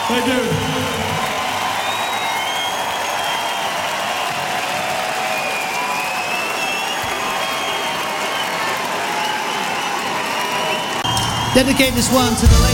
Thank you. Dedicate this one to the late